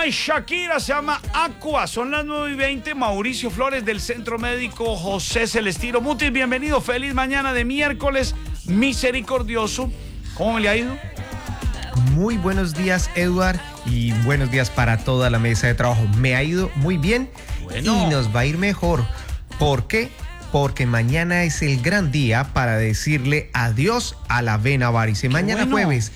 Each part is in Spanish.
Maluma y Shakira, se llama Aqua. Son las 9:20. Mauricio Flores del Centro Médico José Celestino Mutis, bienvenido. Feliz mañana de miércoles misericordioso. ¿Cómo le ha ido? Muy buenos días, Edward, y buenos días para toda la mesa de trabajo. Me ha ido muy bien y nos va a ir mejor. ¿Por qué? Porque mañana es el gran día para decirle adiós a la vena varice. Mañana jueves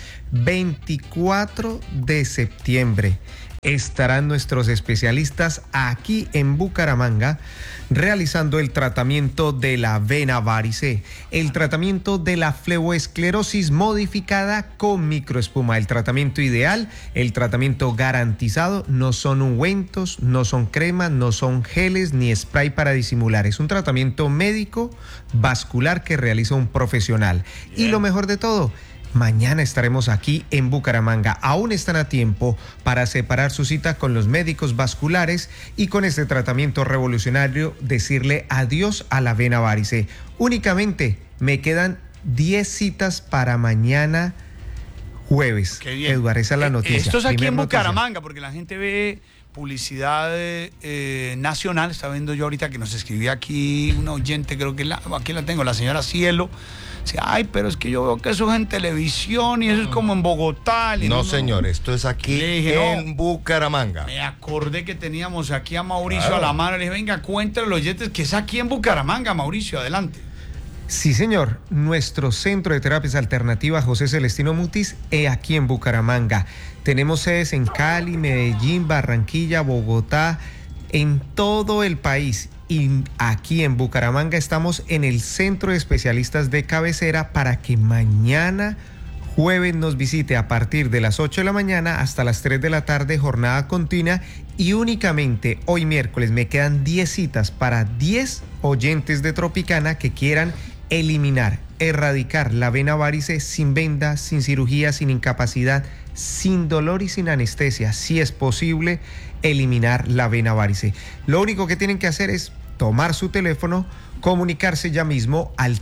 24 de septiembre estarán nuestros especialistas aquí en Bucaramanga realizando el tratamiento de la vena varice, el tratamiento de la fleboesclerosis modificada con microespuma, el tratamiento ideal, el tratamiento garantizado. No son ungüentos, no son cremas, no son geles ni spray para disimular. Es un tratamiento médico vascular que realiza un profesional. Y lo mejor de todo, mañana estaremos aquí en Bucaramanga. Aún están a tiempo para separar su cita con los médicos vasculares y con este tratamiento revolucionario decirle adiós a la vena varice. Únicamente me quedan 10 citas para mañana jueves. Qué bien. Eduardo, esa es la noticia. Esto es aquí Primer en Bucaramanga, noticia. porque la gente ve publicidad nacional. Está viendo yo ahorita que nos escribía aquí una oyente, creo que aquí la tengo, la señora Cielo. Dice, ay, pero es que yo veo que eso es en televisión y eso es como en Bogotá. No, señor, esto es aquí en Bucaramanga. Me acordé que teníamos aquí a Mauricio a la mano. Le dije, venga, cuéntale a los oyentes que es aquí en Bucaramanga, Mauricio, adelante. Sí, señor. Nuestro centro de terapias alternativas José Celestino Mutis es aquí en Bucaramanga. Tenemos sedes en Cali, Medellín, Barranquilla, Bogotá, en todo el país. Y aquí en Bucaramanga estamos en el centro de especialistas de cabecera para que mañana jueves nos visite a partir de las 8 de la mañana hasta las 3 de la tarde, jornada continua. Y únicamente hoy miércoles me quedan 10 citas para 10 oyentes de Tropicana que quieran eliminar, erradicar la vena varice sin venda, sin cirugía, sin incapacidad, sin dolor y sin anestesia. Si es posible eliminar la vena varice. Lo único que tienen que hacer es tomar su teléfono, comunicarse ya mismo al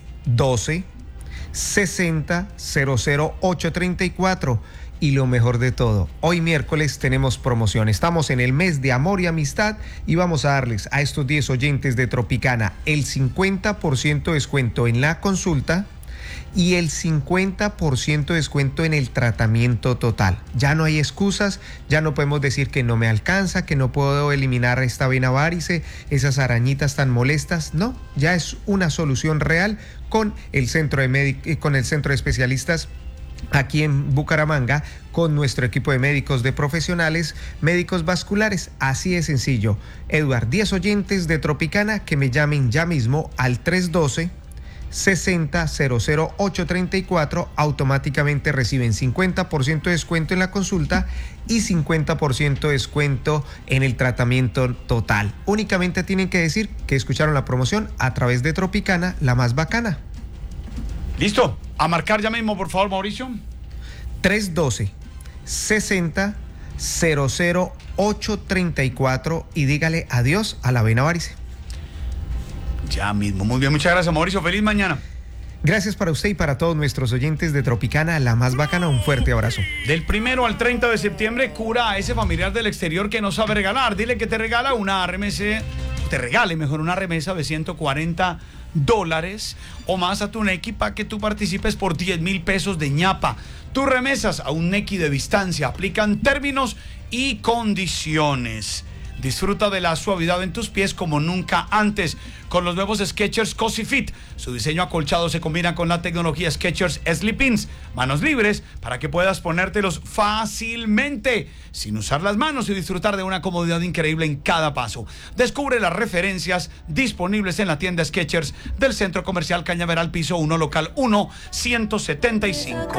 312-60-00834. Y lo mejor de todo, hoy miércoles tenemos promoción. Estamos en el mes de amor y amistad y vamos a darles a estos 10 oyentes de Tropicana el 50% descuento en la consulta y el 50% descuento en el tratamiento total. Ya no hay excusas, ya no podemos decir que no me alcanza, que no puedo eliminar esta vena varice, esas arañitas tan molestas. No, ya es una solución real con el centro de especialistas aquí en Bucaramanga, con nuestro equipo de médicos de profesionales, médicos vasculares. Así de sencillo. Eduard, 10 oyentes de Tropicana que me llamen ya mismo al 312-60-00834, automáticamente reciben 50% de descuento en la consulta y 50% de descuento en el tratamiento total. Únicamente tienen que decir que escucharon la promoción a través de Tropicana, la más bacana. Listo, a marcar ya mismo, por favor, Mauricio. 312-60-00834 y dígale adiós a la vena varice. Ya mismo, muy bien, muchas gracias, Mauricio, feliz mañana. Gracias para usted y para todos nuestros oyentes de Tropicana, la más bacana, un fuerte abrazo. Del 1 al 30 de septiembre, cura a ese familiar del exterior que no sabe regalar. Dile que te regala una remesa, te regale mejor una remesa de $140 o más a tu Nequi para que tú participes por 10,000 pesos de ñapa. Tus remesas a un Nequi de distancia aplican términos y condiciones. Disfruta de la suavidad en tus pies como nunca antes con los nuevos Skechers Cozy Fit. Su diseño acolchado se combina con la tecnología Skechers Sleep-ins, manos libres para que puedas ponértelos fácilmente sin usar las manos y disfrutar de una comodidad increíble en cada paso. Descubre las referencias disponibles en la tienda Skechers del Centro Comercial Cañaveral, piso 1, local 1, 175.